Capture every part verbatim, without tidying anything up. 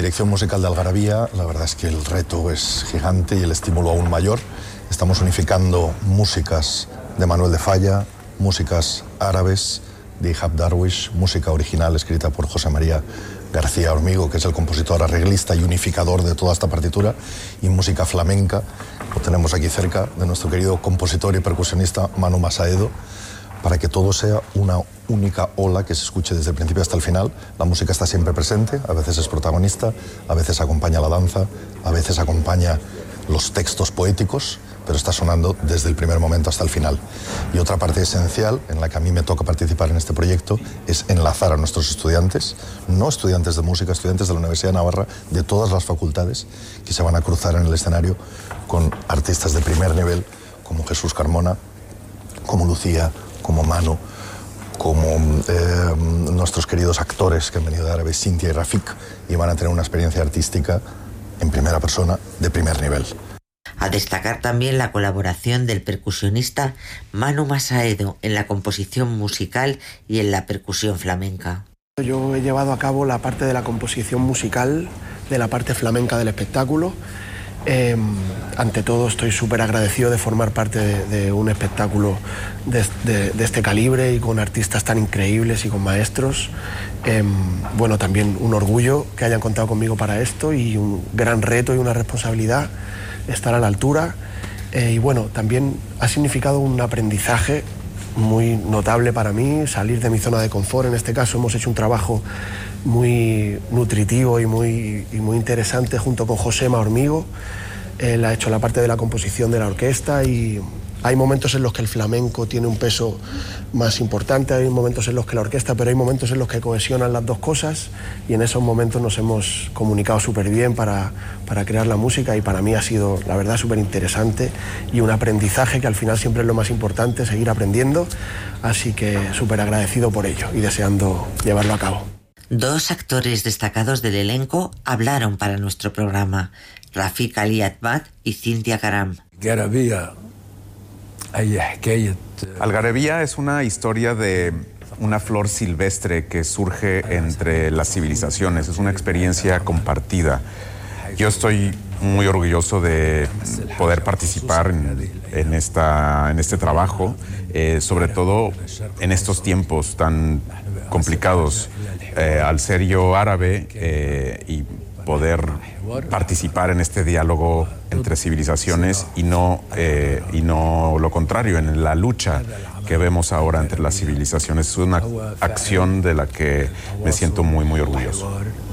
dirección musical de Algarabía, la verdad es que el reto es gigante y el estímulo aún mayor. Estamos unificando músicas de Manuel de Falla, músicas árabes de Ihab Darwish, música original escrita por José María García Hormigo, que es el compositor, arreglista y unificador de toda esta partitura, y música flamenca, lo tenemos aquí cerca, de nuestro querido compositor y percusionista Manu Masaedo, para que todo sea una única ola que se escuche desde el principio hasta el final. La música está siempre presente, a veces es protagonista, a veces acompaña la danza, a veces acompaña los textos poéticos, pero está sonando desde el primer momento hasta el final. Y otra parte esencial en la que a mí me toca participar en este proyecto es enlazar a nuestros estudiantes, no estudiantes de música, estudiantes de la Universidad de Navarra, de todas las facultades, que se van a cruzar en el escenario con artistas de primer nivel, como Jesús Carmona, como Lucía, como Manu, como eh, nuestros queridos actores que han venido de Árabe, Cintia y Rafik, y van a tener una experiencia artística en primera persona de primer nivel. A destacar también la colaboración del percusionista Manu Masaedo en la composición musical y en la percusión flamenca. Yo he llevado a cabo la parte de la composición musical, de la parte flamenca del espectáculo. Eh, ante todo estoy súper agradecido de formar parte de, de un espectáculo de, de, de este calibre y con artistas tan increíbles y con maestros. Eh, bueno, también un orgullo que hayan contado conmigo para esto y un gran reto y una responsabilidad estar a la altura. Eh, y bueno, también ha significado un aprendizaje muy notable para mí, salir de mi zona de confort. En este caso hemos hecho un trabajo muy nutritivo y muy, y muy interesante junto con Josema Hormigo. Él ha hecho la parte de la composición de la orquesta y hay momentos en los que el flamenco tiene un peso más importante, hay momentos en los que la orquesta, pero hay momentos en los que cohesionan las dos cosas y en esos momentos nos hemos comunicado súper bien para, para crear la música y para mí ha sido, la verdad, súper interesante y un aprendizaje que al final siempre es lo más importante, seguir aprendiendo, así que súper agradecido por ello y deseando llevarlo a cabo. Dos actores destacados del elenco hablaron para nuestro programa, Rafik Ali Atbat y Cintia Karam. Algarabía es una historia de una flor silvestre que surge entre las civilizaciones, es una experiencia compartida. Yo estoy muy orgulloso de poder participar en, en, esta, en este trabajo, eh, sobre todo en estos tiempos tan complicados. Eh, al ser yo árabe eh, y poder participar en este diálogo entre civilizaciones y no, eh, y no lo contrario, en la lucha que vemos ahora entre las civilizaciones. Es una acción de la que me siento muy, muy orgulloso.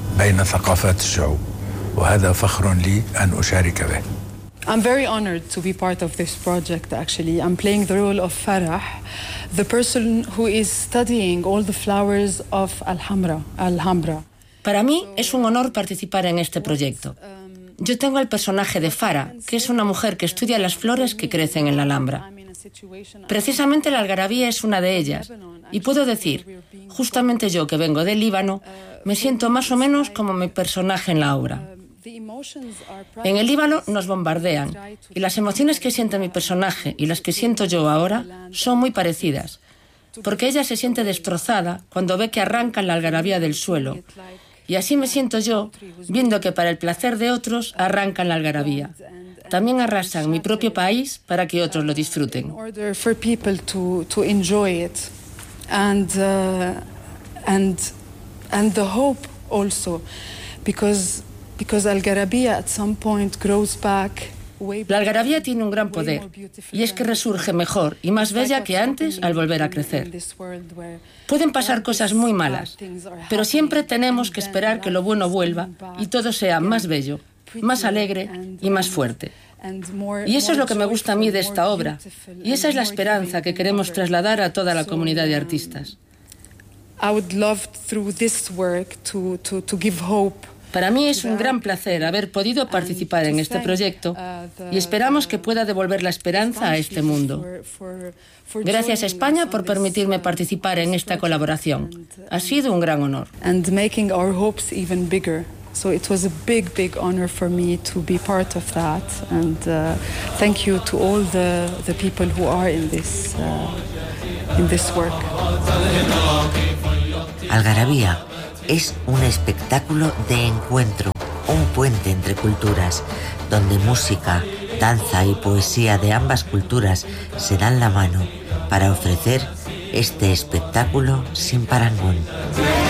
I'm very honored to be part of this project, actually. I'm playing the role of Farah, the person who is studying all the flowers of Alhambra. Alhambra. Para mí es un honor participar en este proyecto. Yo tengo el personaje de Farah, que es una mujer que estudia las flores que crecen en la Alhambra. Precisamente la algarabía es una de ellas, y puedo decir, justamente yo que vengo del Líbano, me siento más o menos como mi personaje en la obra. En el Líbano nos bombardean, y las emociones que siente mi personaje y las que siento yo ahora son muy parecidas, porque ella se siente destrozada cuando ve que arrancan la algarabía del suelo, y así me siento yo, viendo que para el placer de otros arrancan la algarabía. También arrasan mi propio país para que otros lo disfruten. La algarabía tiene un gran poder, y es que resurge mejor y más bella que antes al volver a crecer. Pueden pasar cosas muy malas, pero siempre tenemos que esperar que lo bueno vuelva y todo sea más bello, más alegre y más fuerte. Y eso es lo que me gusta a mí de esta obra, y esa es la esperanza que queremos trasladar a toda la comunidad de artistas. Para mí es un gran placer haber podido participar en este proyecto y esperamos que pueda devolver la esperanza a este mundo. Gracias a España por permitirme participar en esta colaboración. Ha sido un gran honor. So it was a big, big honor for me to be part of that, and uh, thank you to all the, the people who are in this, uh, in this work. Algarabía es un espectáculo de encuentro, un puente entre culturas, donde música, danza y poesía de ambas culturas se dan la mano para ofrecer este espectáculo sin parangón.